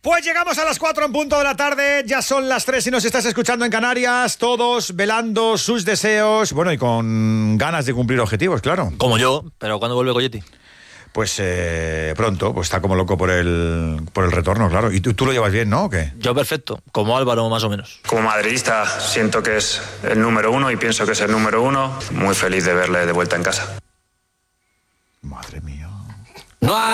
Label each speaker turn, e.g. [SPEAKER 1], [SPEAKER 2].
[SPEAKER 1] Pues llegamos a las 4 en punto de la tarde, ya son las 3 y nos estás escuchando en Canarias, todos velando sus deseos, bueno, y con ganas de cumplir objetivos, claro.
[SPEAKER 2] Como yo, pero ¿cuándo vuelve Goyetti?
[SPEAKER 1] Pues pronto, pues está como loco por el retorno, claro. ¿Y tú lo llevas bien, no? ¿O qué?
[SPEAKER 2] Yo perfecto, como Álvaro más o menos.
[SPEAKER 3] Como madridista siento que es el número uno y pienso que es el número uno. Muy feliz de verle de vuelta en casa.
[SPEAKER 1] Madre mía.
[SPEAKER 4] No hay